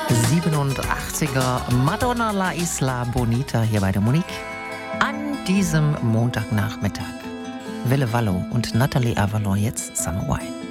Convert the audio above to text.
87er Madonna La Isla Bonita hier bei der Monique. An diesem Montagnachmittag. Wille Wallo und Nathalie Avalon jetzt Summer Wine.